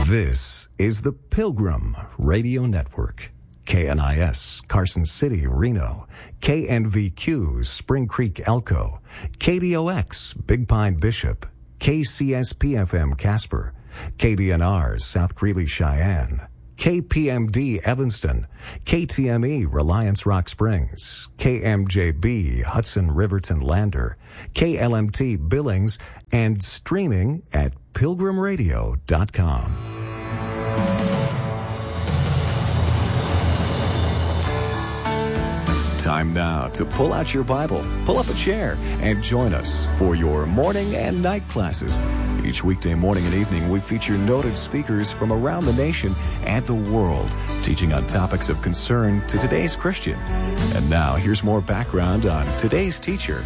This is the Pilgrim Radio Network. KNIS, Carson City, Reno. KNVQ, Spring Creek, Elko. KDOX, Big Pine, Bishop. KCSP-FM, Casper. KDNR, South Greeley, Cheyenne. KPMD, Evanston. KTME, Reliance, Rock Springs. KMJB, Hudson, Riverton, Lander. KLMT, Billings, and streaming at pilgrimradio.com. Time now to pull out your Bible, pull up a chair, and join us for your morning and night classes. Each weekday morning and evening, we feature noted speakers from around the nation and the world, teaching on topics of concern to today's Christian. And now, here's more background on today's teacher.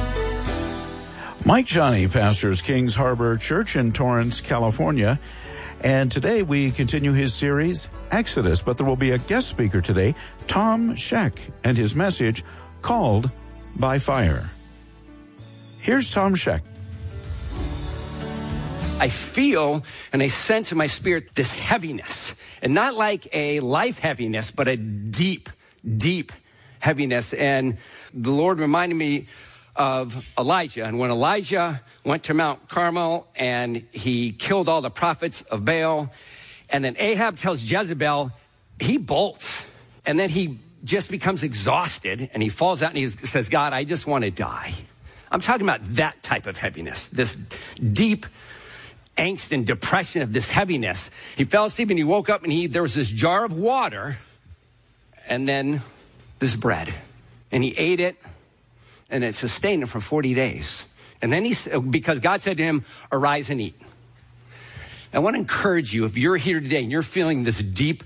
Mike Johnny pastors Kings Harbor Church in Torrance, California. And today we continue his series, Exodus, but there will be a guest speaker today, Tom Scheck, and his message, Called by Fire. Here's Tom Scheck. I feel and I sense in my spirit this heaviness, and not like a life heaviness, but a deep, deep heaviness. And the Lord reminded me of Elijah. And when Elijah went to Mount Carmel and he killed all the prophets of Baal, and then Ahab tells Jezebel, he bolts. And then he just becomes exhausted and he falls out and he says, God, I just want to die. I'm talking about that type of heaviness, this deep angst and depression of this heaviness. He fell asleep and he woke up and there was this jar of water and then this bread. And he ate it. And it sustained him for 40 days. And then because God said to him, arise and eat. I want to encourage you, if you're here today and you're feeling this deep,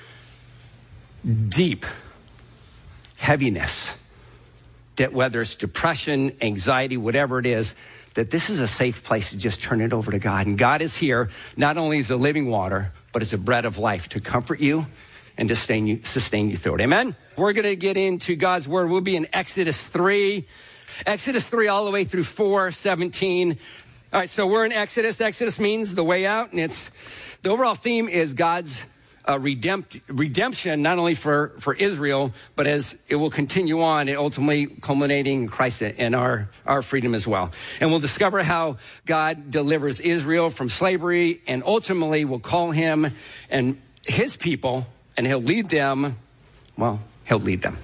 deep heaviness, that whether it's depression, anxiety, whatever it is, that this is a safe place to just turn it over to God. And God is here, not only as the living water, but as a bread of life to comfort you and to sustain you through it. Amen? We're going to get into God's word. We'll be in Exodus 3. Exodus 3 all the way through 4:17. All right, so we're in Exodus. Exodus means the way out, and the overall theme is God's redemption, not only for Israel, but as it will continue on, and ultimately culminating in Christ and our freedom as well. And we'll discover how God delivers Israel from slavery, and ultimately will call him and his people, and he'll lead them. Well, he'll lead them.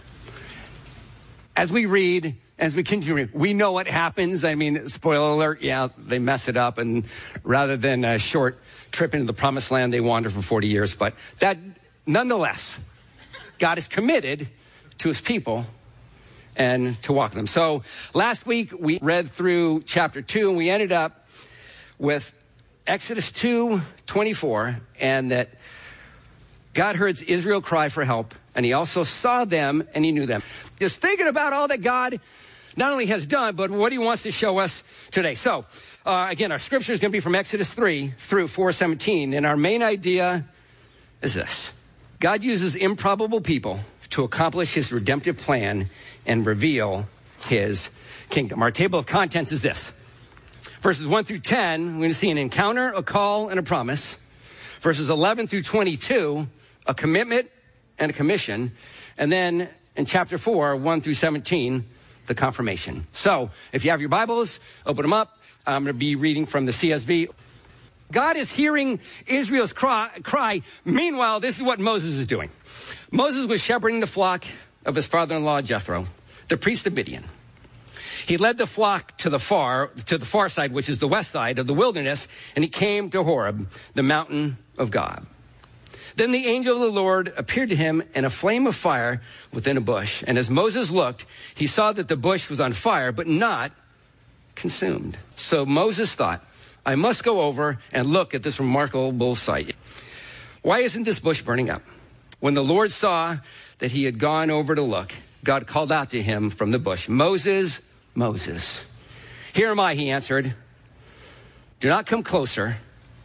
As we read, as we continue, we know what happens. I mean, spoiler alert, yeah, they mess it up. And rather than a short trip into the promised land, they wander for 40 years. But that, nonetheless, God is committed to his people and to walk with them. So last week, we read through chapter 2, and we ended up with Exodus 2:24, and that God heard Israel cry for help, and he also saw them, and he knew them. Just thinking about all that God not only has done, but what he wants to show us today. So, again, our scripture is going to be from Exodus 3 through 4:17, and our main idea is this. God uses improbable people to accomplish his redemptive plan and reveal his kingdom. Our table of contents is this. Verses 1 through 10, we're going to see an encounter, a call, and a promise. Verses 11 through 22, a commitment and a commission. And then in chapter 4, 1 through 17, the confirmation. So if you have your Bibles, open them up. I'm going to be reading from the CSB. God is hearing Israel's cry. Meanwhile, this is what Moses is doing. Moses was shepherding the flock of his father-in-law, Jethro, the priest of Midian. He led the flock to the far side, which is the west side of the wilderness, and he came to Horeb, the mountain of God. Then the angel of the Lord appeared to him in a flame of fire within a bush. And as Moses looked, he saw that the bush was on fire, but not consumed. So Moses thought, I must go over and look at this remarkable sight. Why isn't this bush burning up? When the Lord saw that he had gone over to look, God called out to him from the bush, Moses, Moses. Here am I, he answered. Do not come closer.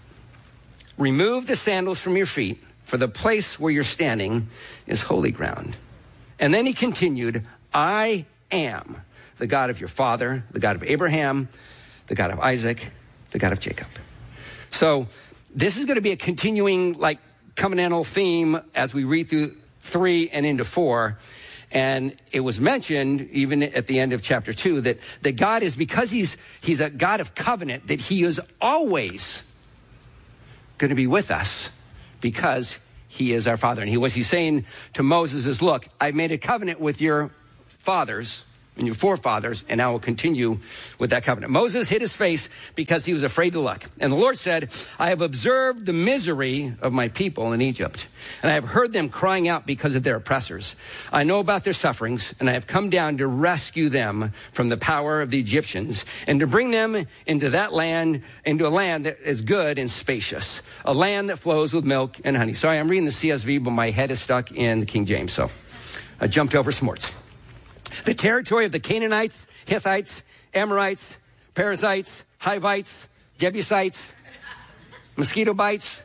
Remove the sandals from your feet, for the place where you're standing is holy ground. And then he continued, I am the God of your father, the God of Abraham, the God of Isaac, the God of Jacob. So This is going to be a continuing, like, covenantal theme as we read through 3 and into 4. And it was mentioned, even at the end of chapter 2, that God is, because he's a God of covenant, that he is always going to be with us because he is our Father. And he's saying to Moses is, look, I've made a covenant with your fathers and your forefathers, and I will continue with that covenant. Moses hid his face because he was afraid to look. And the Lord said, I have observed the misery of my people in Egypt, and I have heard them crying out because of their oppressors. I know about their sufferings, and I have come down to rescue them from the power of the Egyptians and to bring them into a land that is good and spacious, a land that flows with milk and honey. Sorry, I'm reading the CSV, but my head is stuck in the King James, so I jumped over some words. The territory of the Canaanites, Hittites, Amorites, Perizzites, Hivites, Jebusites, mosquito bites,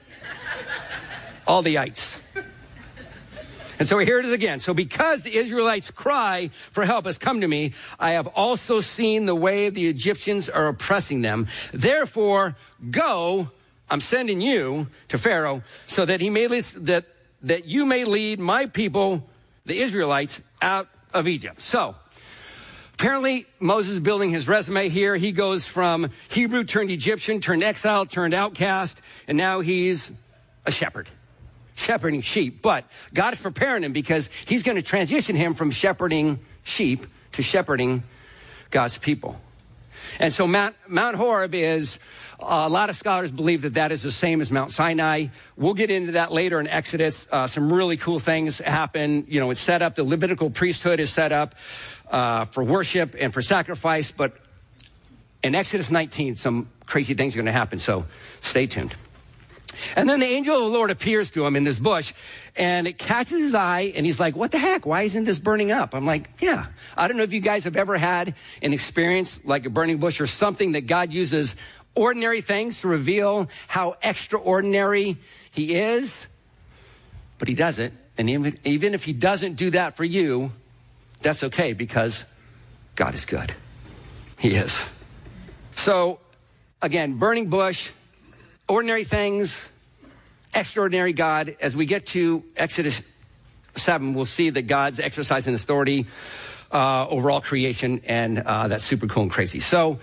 all the ites. And so here it is again. So because the Israelites' cry for help has come to me, I have also seen the way the Egyptians are oppressing them. Therefore, go, I'm sending you to Pharaoh so that he may that you may lead my people, the Israelites, out of Egypt. So apparently Moses is building his resume here. He goes from Hebrew turned Egyptian, turned exile, turned outcast, and now he's a shepherd, shepherding sheep. But God is preparing him because he's going to transition him from shepherding sheep to shepherding God's people. And so Mount Horeb is, a lot of scholars believe that is the same as Mount Sinai. We'll get into that later in Exodus. Some really cool things happen. You know, it's set up, the Levitical priesthood is set up for worship and for sacrifice. But in Exodus 19, some crazy things are going to happen. So stay tuned. And then the angel of the Lord appears to him in this bush, and it catches his eye, and he's like, what the heck? Why isn't this burning up? I'm like, yeah. I don't know if you guys have ever had an experience like a burning bush or something that God uses ordinary things to reveal how extraordinary he is, but he does it. And even if he doesn't do that for you, that's okay because God is good. He is. So again, burning bush, ordinary things, extraordinary God. As we get to Exodus 7, we'll see that God's exercising authority over all creation, and that's super cool and crazy. So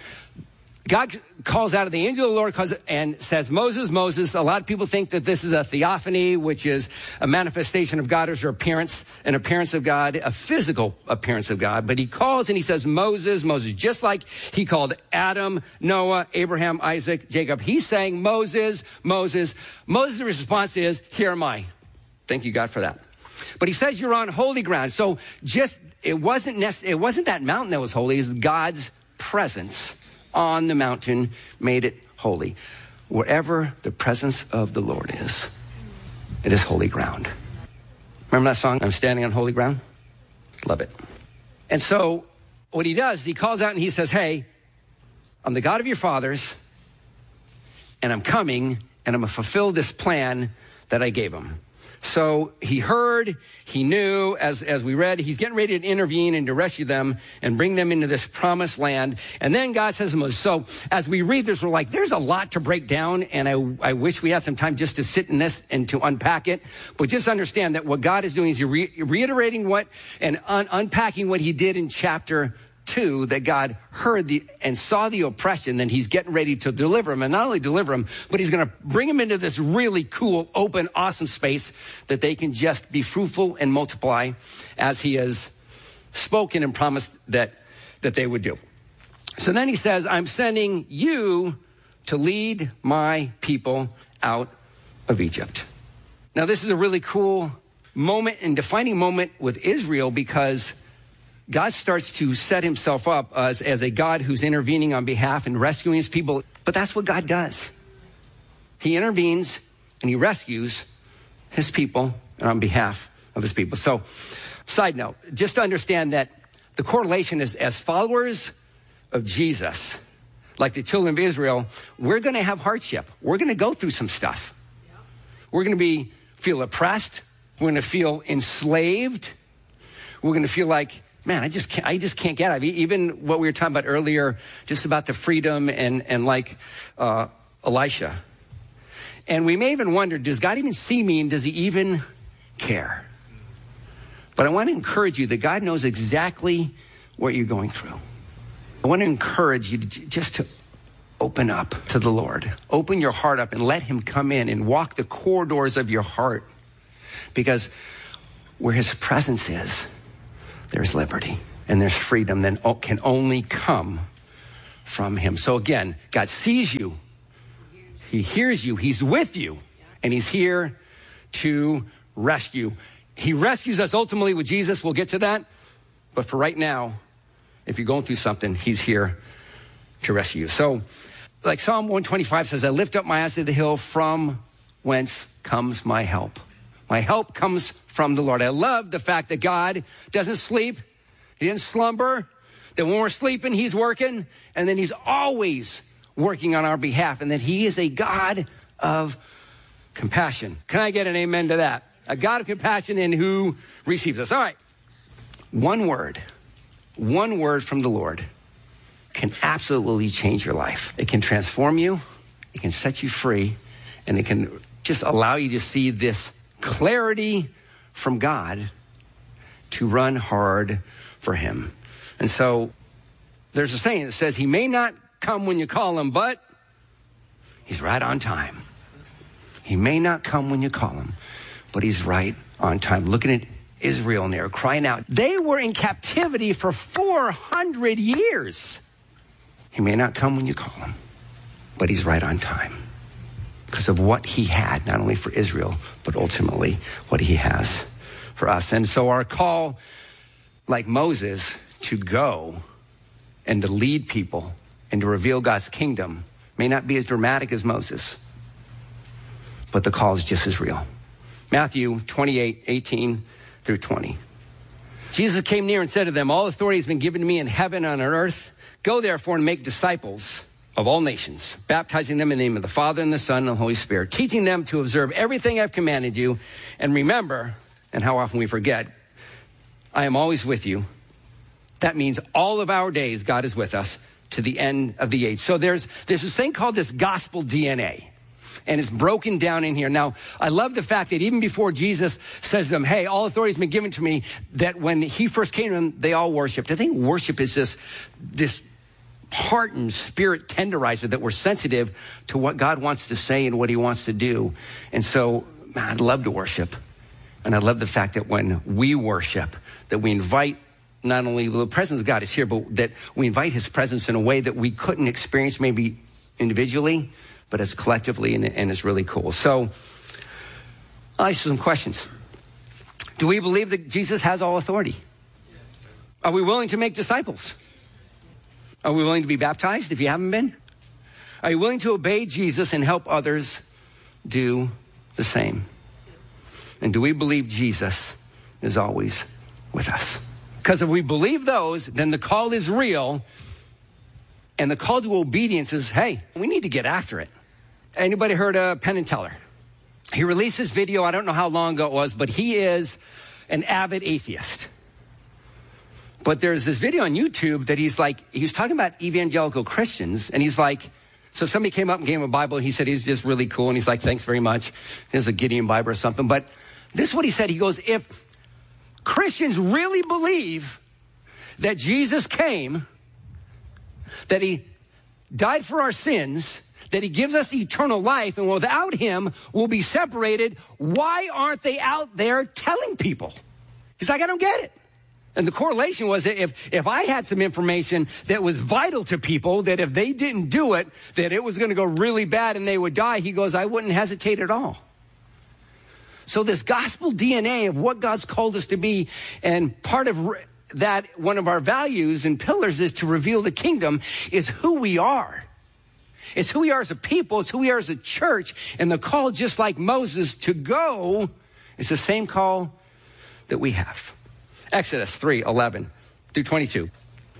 God calls out of the angel of the Lord and says, Moses, Moses. A lot of people think that this is a theophany, which is a manifestation of God or an appearance of God, a physical appearance of God. But he calls and he says, Moses, Moses, just like he called Adam, Noah, Abraham, Isaac, Jacob. He's saying, Moses, Moses. Moses' response is, here am I. Thank you, God, for that. But he says you're on holy ground. So it wasn't that mountain that was holy. It was God's presence on the mountain made it holy. Wherever the presence of the Lord is, it is holy ground. Remember that song, I'm Standing on Holy Ground? Love it. And so what he does, he calls out and he says, hey, I'm the God of your fathers, and I'm coming, and I'm going to fulfill this plan that I gave him. So he heard, he knew, as we read, he's getting ready to intervene and to rescue them and bring them into this promised land. And then God says to Moses, so as we read this, we're like, there's a lot to break down, and I wish we had some time just to sit in this and to unpack it. But just understand that what God is doing is reiterating unpacking what he did in chapter 2, that God heard and saw the oppression, then he's getting ready to deliver him. And not only deliver him, but he's going to bring him into this really cool, open, awesome space that they can just be fruitful and multiply as he has spoken and promised that they would do. So then he says, I'm sending you to lead my people out of Egypt. Now, this is a really cool moment and defining moment with Israel, because God starts to set himself up as a God who's intervening on behalf and rescuing his people. But that's what God does. He intervenes and he rescues his people on behalf of his people. So, side note, just to understand that the correlation is, as followers of Jesus, like the children of Israel, we're going to have hardship. We're going to go through some stuff. We're going to feel oppressed. We're going to feel enslaved. We're going to feel like, man, I just can't get it. Even what we were talking about earlier, just about the freedom and like Elisha. And we may even wonder, does God even see me and does he even care? But I want to encourage you that God knows exactly what you're going through. I want to encourage you just to open up to the Lord. Open your heart up and let him come in and walk the corridors of your heart. Because where his presence is, there's liberty and there's freedom that can only come from him. So again, God sees you. He hears you. He's with you. And he's here to rescue. He rescues us ultimately with Jesus. We'll get to that. But for right now, if you're going through something, he's here to rescue you. So like Psalm 125 says, I lift up my eyes to the hill from whence comes my help. My help comes from the Lord. I love the fact that God doesn't sleep. He didn't slumber. That when we're sleeping, he's working. And then he's always working on our behalf. And that he is a God of compassion. Can I get an amen to that? A God of compassion and who receives us. All right. One word from the Lord can absolutely change your life. It can transform you. It can set you free. And it can just allow you to see this clarity from God to run hard for him. And so there's a saying that says he may not come when you call him, but he's right on time. He may not come when you call him, but he's right on time. Looking at Israel and they're crying out. They were in captivity for 400 years. He may not come when you call him, but he's right on time because of what he had, not only for Israel, but ultimately what he has for us. And so our call, like Moses, to go and to lead people and to reveal God's kingdom may not be as dramatic as Moses, but the call is just as real. Matthew 28:18 through 20. Jesus came near and said to them, all authority has been given to me in heaven and on earth. Go therefore and make disciples of all nations, baptizing them in the name of the Father and the Son and the Holy Spirit, teaching them to observe everything I've commanded you. And remember, and how often we forget, I am always with you. That means all of our days, God is with us to the end of the age. So there's this thing called this gospel DNA. And it's broken down in here. Now, I love the fact that even before Jesus says to them, hey, all authority has been given to me, that when he first came to them, they all worshiped. I think worship is this heart and spirit tenderizer that we're sensitive to what God wants to say and what he wants to do. And so, man, I'd love to worship. And I love the fact that when we worship, that we invite not only the presence of God is here, but that we invite his presence in a way that we couldn't experience maybe individually, but as collectively, and it's really cool. So I'll ask you some questions. Do we believe that Jesus has all authority? Are we willing to make disciples? Are we willing to be baptized if you haven't been? Are you willing to obey Jesus and help others do the same? And do we believe Jesus is always with us? Because if we believe those, then the call is real. And the call to obedience is, hey, we need to get after it. Anybody heard of Penn and Teller? He released this video, I don't know how long ago it was, but he is an avid atheist. But there's this video on YouTube that he was talking about evangelical Christians, and he's like, so somebody came up and gave him a Bible, and he said he's just really cool, and he's like, thanks very much. There's a Gideon Bible or something. But this is what he said. He goes, if Christians really believe that Jesus came, that he died for our sins, that he gives us eternal life, and without him, we'll be separated, why aren't they out there telling people? He's like, I don't get it. And the correlation was that if I had some information that was vital to people, that if they didn't do it, that it was going to go really bad and they would die, he goes, I wouldn't hesitate at all. So this gospel DNA of what God's called us to be, and part of that, one of our values and pillars is to reveal the kingdom, is who we are. It's who we are as a people. It's who we are as a church. And the call, just like Moses, to go, is the same call that we have. Exodus 3:11 through 22.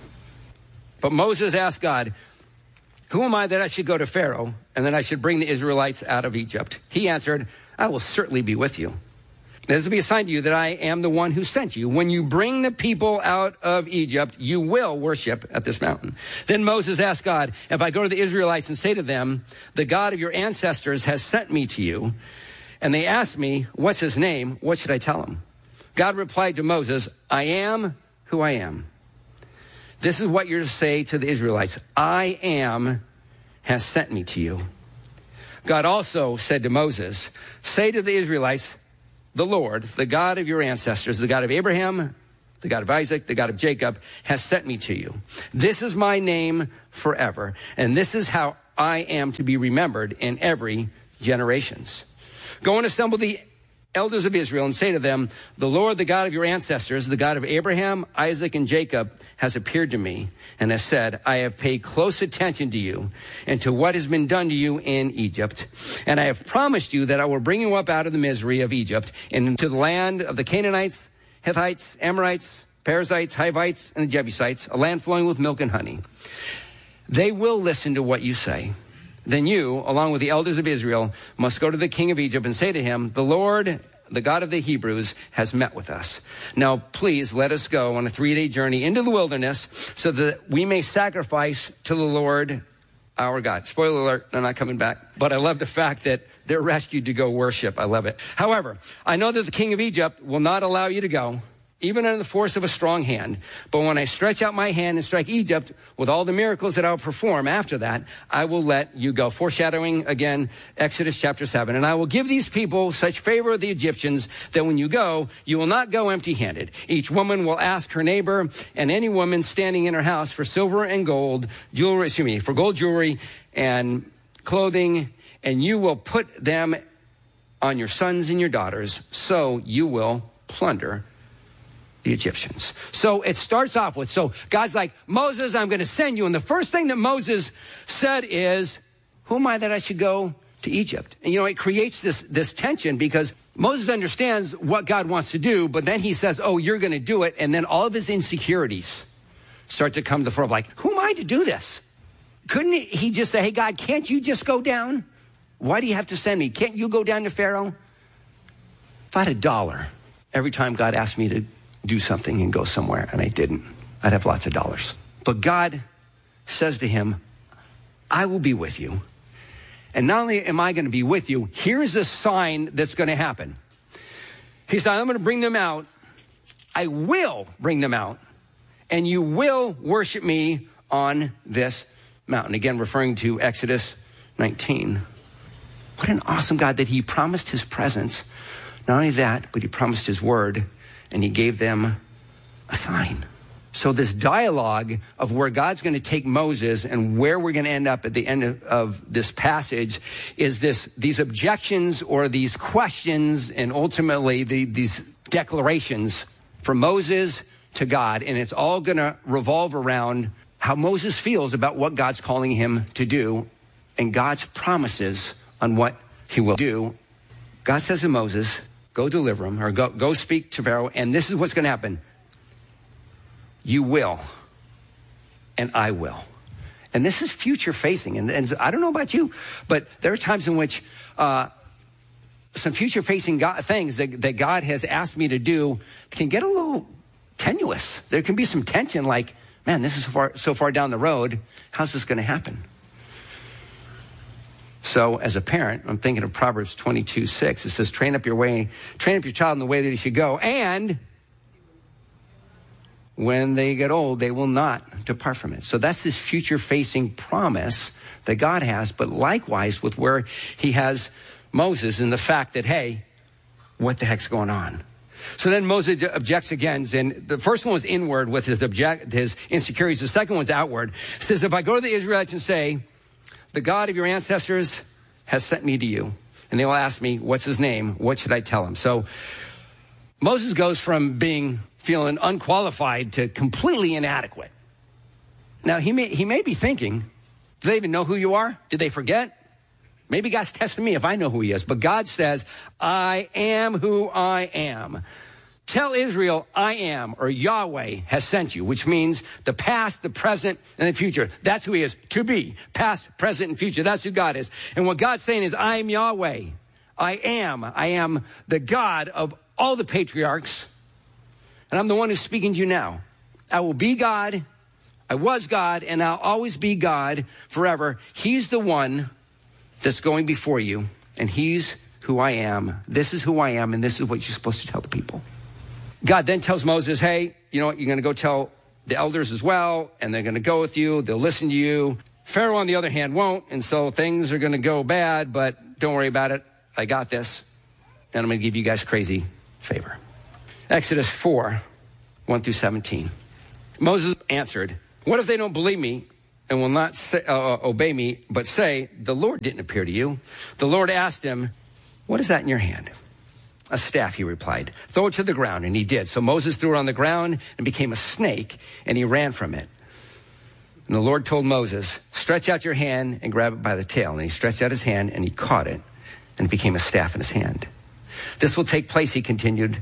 But Moses asked God, who am I that I should go to Pharaoh and that I should bring the Israelites out of Egypt? He answered, I will certainly be with you. This will be a sign to you that I am the one who sent you. When you bring the people out of Egypt, you will worship at this mountain. Then Moses asked God, if I go to the Israelites and say to them, the God of your ancestors has sent me to you, and they ask me, what's his name? What should I tell them? God replied to Moses, I am who I am. This is what you're to say to the Israelites. I am has sent me to you. God also said to Moses, say to the Israelites, the Lord, the God of your ancestors, the God of Abraham, the God of Isaac, the God of Jacob, has sent me to you. This is my name forever, and this is how I am to be remembered in every generations. Go and assemble the elders of Israel and say to them, the Lord, the God of your ancestors, the God of Abraham, Isaac, and Jacob, has appeared to me and has said, I have paid close attention to you and to what has been done to you in Egypt. And I have promised you that I will bring you up out of the misery of Egypt and into the land of the Canaanites, Hittites, Amorites, Perizzites, Hivites, and the Jebusites, a land flowing with milk and honey. They will listen to what you say. Then you, along with the elders of Israel, must go to the king of Egypt and say to him, the Lord, the God of the Hebrews, has met with us. Now, please let us go on a 3-day journey into the wilderness so that we may sacrifice to the Lord our God. Spoiler alert, they're not coming back. But I love the fact that they're rescued to go worship. I love it. However, I know that the king of Egypt will not allow you to go, even under the force of a strong hand. But when I stretch out my hand and strike Egypt with all the miracles that I'll perform after that, I will let you go. Foreshadowing again, Exodus chapter 7. And I will give these people such favor of the Egyptians that when you go, you will not go empty-handed. Each woman will ask her neighbor and any woman standing in her house for silver and gold, for gold jewelry and clothing, and you will put them on your sons and your daughters, so you will plunder the Egyptians. So it starts off with, so God's like, Moses, I'm going to send you. And the first thing that Moses said is, who am I that I should go to Egypt? And it creates this tension because Moses understands what God wants to do, but then he says, oh, you're going to do it. And then all of his insecurities start to come to the fore. Like, who am I to do this? Couldn't he just say, hey, God, can't you just go down? Why do you have to send me? Can't you go down to Pharaoh? If I had $1 every time God asked me to do something and go somewhere, and I didn't, I'd have lots of dollars. But God says to him, I will be with you. And not only am I going to be with you, here's a sign that's going to happen. He said, I'm going to bring them out. I will bring them out, and you will worship me on this mountain. Again, referring to Exodus 19. What an awesome God that he promised his presence. Not only that, but he promised his word, and he gave them a sign. So this dialogue of where God's going to take Moses and where we're going to end up at the end of this passage is these objections or these questions and ultimately these declarations from Moses to God. And it's all going to revolve around how Moses feels about what God's calling him to do and God's promises on what he will do. God says to Moses, go deliver him, or go speak to Pharaoh, and this is what's going to happen. You will, and I will. And this is future facing. And I don't know about you, but there are times in which some future facing things that God has asked me to do can get a little tenuous. There can be some tension like, man, this is so far down the road. How's this going to happen? So as a parent, I'm thinking of Proverbs 22:6. It says, train up your child in the way that he should go. And when they get old, they will not depart from it. So that's this future facing promise that God has, but likewise with where he has Moses and the fact that, hey, what the heck's going on? So then Moses objects again. And the first one was inward with his insecurities. The second one's outward. It says, if I go to the Israelites and say, the God of your ancestors has sent me to you. And they will ask me, what's his name? What should I tell him? So Moses goes from feeling unqualified to completely inadequate. Now, he may be thinking, do they even know who you are? Did they forget? Maybe God's testing me if I know who he is. But God says, I am who I am. Tell Israel, I am, or Yahweh has sent you, which means the past, the present, and the future. That's who he is, to be. Past, present, and future. That's who God is. And what God's saying is, I am Yahweh. I am the God of all the patriarchs, and I'm the one who's speaking to you now. I will be God, I was God, and I'll always be God forever. He's the one that's going before you, and he's who I am. This is who I am, and this is what you're supposed to tell the people. God then tells Moses, hey, you know what? You're going to go tell the elders as well, and they're going to go with you. They'll listen to you. Pharaoh, on the other hand, won't, and so things are going to go bad, but don't worry about it. I got this, and I'm going to give you guys crazy favor. Exodus 4, 1 through 17. Moses answered, what if they don't believe me and will not obey me, but say, the Lord didn't appear to you? The Lord asked him, what is that in your hand? A staff, he replied. Throw it to the ground, and he did. So Moses threw it on the ground and became a snake, and he ran from it. And the Lord told Moses, stretch out your hand and grab it by the tail. And he stretched out his hand, and he caught it, and it became a staff in his hand. This will take place, he continued,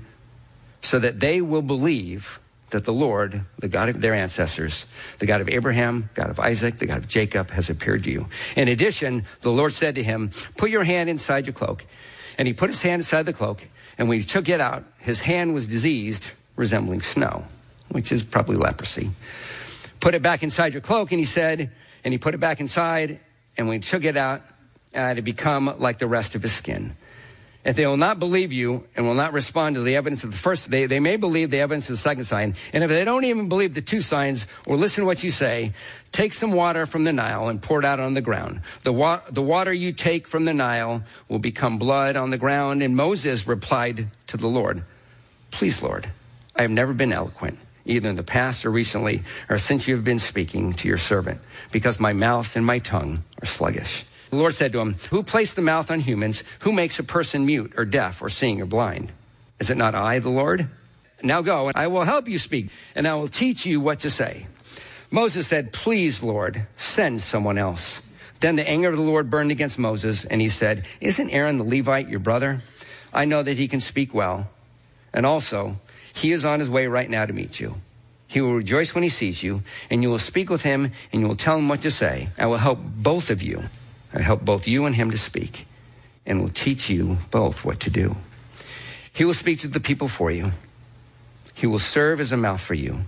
so that they will believe that the Lord, the God of their ancestors, the God of Abraham, God of Isaac, the God of Jacob, has appeared to you. In addition, the Lord said to him, put your hand inside your cloak. And he put his hand inside the cloak, and when he took it out, his hand was diseased, resembling snow, which is probably leprosy. Put it back inside your cloak, and he said, and he put it back inside, and when he took it out, it had become like the rest of his skin. If they will not believe you and will not respond to the evidence of the first, they may believe the evidence of the second sign. And if they don't even believe the two signs or listen to what you say, take some water from the Nile and pour it out on the ground. The water you take from the Nile will become blood on the ground. And Moses replied to the Lord, please, Lord, I have never been eloquent, either in the past or recently, or since you have been speaking to your servant, because my mouth and my tongue are sluggish. The Lord said to him, who placed the mouth on humans? Who makes a person mute or deaf or seeing or blind? Is it not I, the Lord? Now go, and I will help you speak, and I will teach you what to say. Moses said, please, Lord, send someone else. Then the anger of the Lord burned against Moses, and he said, isn't Aaron the Levite your brother? I know that he can speak well. And also, he is on his way right now to meet you. He will rejoice when he sees you, and you will speak with him, and you will tell him what to say. I will help both of you. I help both you and him to speak, and will teach you both what to do. He will speak to the people for you. He will serve as a mouth for you,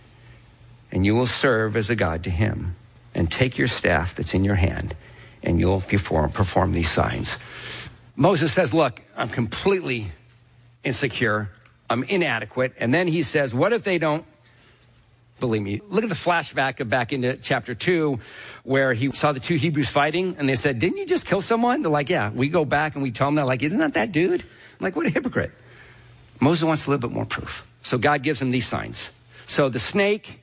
and you will serve as a God to him. And take your staff that's in your hand, and you'll perform these signs. Moses says, look, I'm completely insecure. I'm inadequate. And then he says, what if they don't believe me? Look at the flashback back into chapter 2, where he saw the two Hebrews fighting, and they said, didn't you just kill someone? They're like, yeah. We go back and we tell them, they're like, isn't that that dude? I'm like, what a hypocrite. Moses wants a little bit more proof. So God gives him these signs. So the snake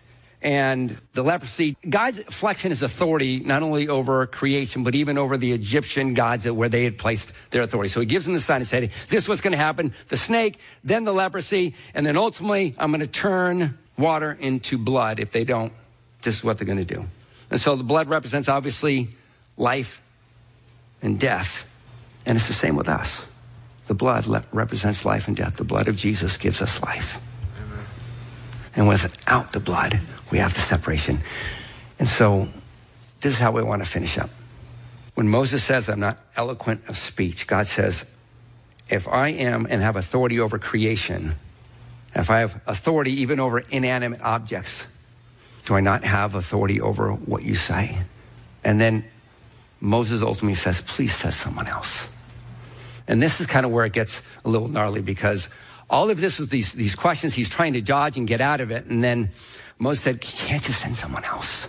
and the leprosy, God's flexing his authority not only over creation, but even over the Egyptian gods where they had placed their authority. So he gives them the sign and said, this is what's going to happen. The snake, then the leprosy, and then ultimately I'm going to turn water into blood. If they don't, this is what they're going to do. And so the blood represents obviously life and death. And it's the same with us. The blood represents life and death. The blood of Jesus gives us life. Amen. And without the blood, we have the separation. And so this is how we want to finish up. When Moses says, I'm not eloquent of speech, God says, if I am and have authority over creation, if I have authority even over inanimate objects, do I not have authority over what you say? And then Moses ultimately says, please send someone else. And this is kind of where it gets a little gnarly, because all of this was these questions he's trying to dodge and get out of it. And then Moses said, can't you send someone else?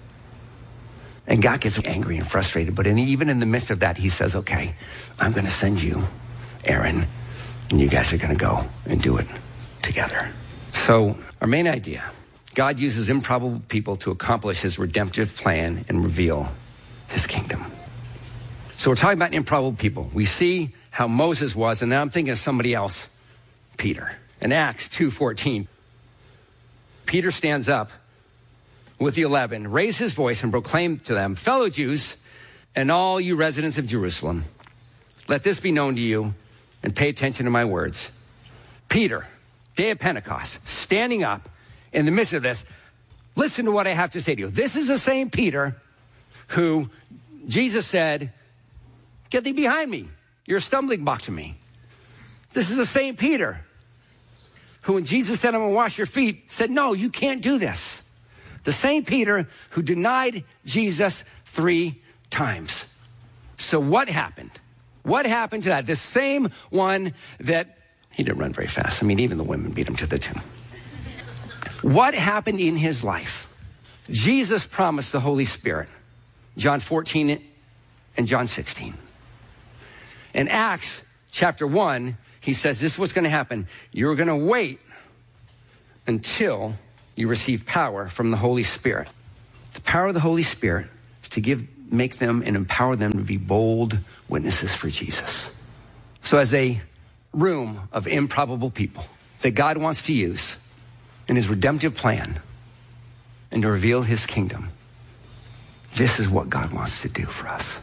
And God gets angry and frustrated. But even in the midst of that, he says, okay, I'm going to send you Aaron, and you guys are going to go and do it together. So our main idea, God uses improbable people to accomplish his redemptive plan and reveal his kingdom. So we're talking about improbable people. We see how Moses was, and now I'm thinking of somebody else, Peter. In Acts 2:14, Peter stands up with the 11, raised his voice and proclaimed to them, fellow Jews and all you residents of Jerusalem, let this be known to you and pay attention to my words. Peter, day of Pentecost, standing up in the midst of this, listen to what I have to say to you. This is the same Peter who Jesus said, get thee behind me. You're a stumbling block to me. This is the same Peter who, when Jesus said, I'm going to wash your feet, said, no, you can't do this. The same Peter who denied Jesus 3 times. So what happened? What happened to that? This same one that, he didn't run very fast. I mean, even the women beat him to the tomb. What happened in his life? Jesus promised the Holy Spirit. John 14 and John 16. In Acts chapter 1, he says, this is what's going to happen. You're going to wait until you receive power from the Holy Spirit. The power of the Holy Spirit is to make them and empower them to be bold witnesses for Jesus. So as a room of improbable people that God wants to use in his redemptive plan and to reveal his kingdom, this is what God wants to do for us.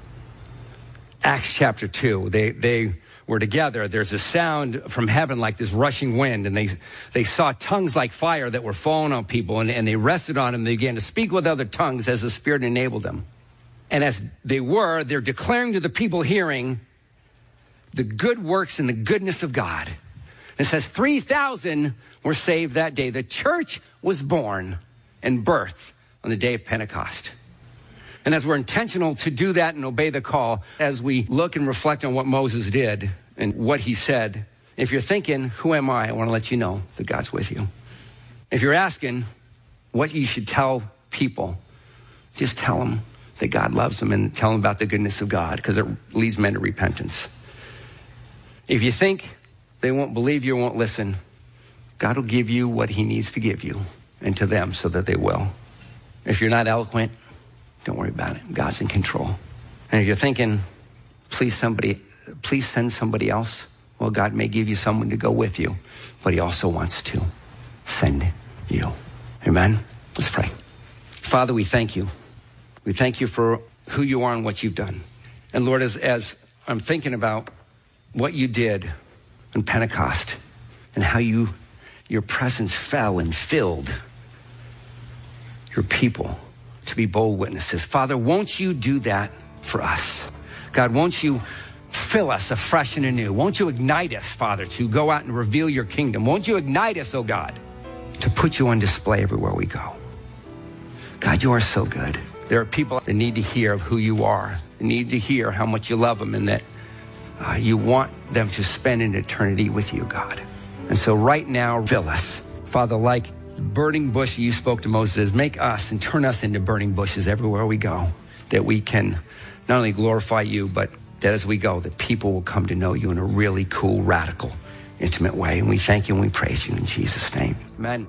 Acts chapter 2, they were together. There's a sound from heaven like this rushing wind, and they saw tongues like fire that were falling on people, and they rested on them. They began to speak with other tongues as the Spirit enabled them. And as they're declaring to the people hearing the good works and the goodness of God. It says 3,000 were saved that day. The church was born and birthed on the day of Pentecost. And as we're intentional to do that and obey the call, as we look and reflect on what Moses did and what he said, if you're thinking, who am I want to let you know that God's with you. If you're asking what you should tell people, just tell them that God loves them and tell them about the goodness of God, because it leads men to repentance. If you think they won't believe you or won't listen, God will give you what he needs to give you and to them so that they will. If you're not eloquent, don't worry about it. God's in control. And if you're thinking, please send somebody else, well, God may give you someone to go with you, but he also wants to send you. Amen? Let's pray. Father, we thank you. We thank you for who you are and what you've done. And Lord, as I'm thinking about what you did on Pentecost and how your presence fell and filled your people to be bold witnesses. Father, won't you do that for us? God, won't you fill us afresh and anew? Won't you ignite us, Father, to go out and reveal your kingdom? Won't you ignite us, oh God, to put you on display everywhere we go? God, you are so good. There are people that need to hear of who you are. They need to hear how much you love them and that you want them to spend an eternity with you, God. And so right now, fill us. Father, like burning bush you spoke to Moses, make us and turn us into burning bushes everywhere we go, that we can not only glorify you, but that as we go, that people will come to know you in a really cool, radical, intimate way. And we thank you and we praise you in Jesus' name. Amen.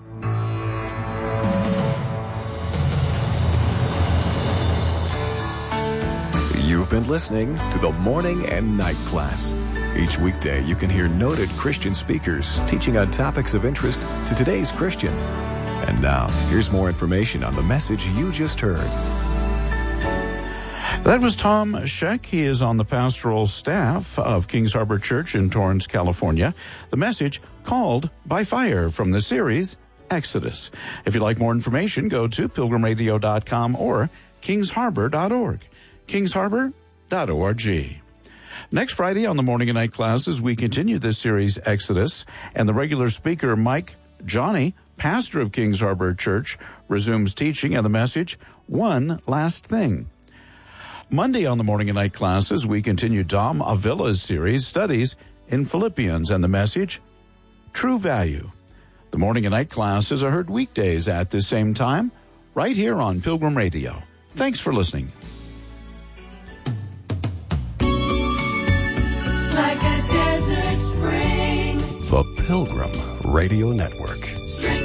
You've been listening to the Morning and Night Class. Each weekday, you can hear noted Christian speakers teaching on topics of interest to today's Christian. And now, here's more information on the message you just heard. That was Tom Scheck. He is on the pastoral staff of Kings Harbor Church in Torrance, California. The message, Called by Fire, from the series Exodus. If you'd like more information, go to pilgrimradio.com or kingsharbor.org. kingsharbor.org. Next Friday on the Morning and Night Classes, we continue this series, Exodus, and the regular speaker, Mike Johnny, pastor of Kings Harbor Church, resumes teaching and the message, One Last Thing. Monday on the Morning and Night Classes, we continue Dom Avila's series, Studies in Philippians, and the message, True Value. The Morning and Night Classes are heard weekdays at the same time, right here on Pilgrim Radio. Thanks for listening. Like a desert spring. The Pilgrim Radio Network.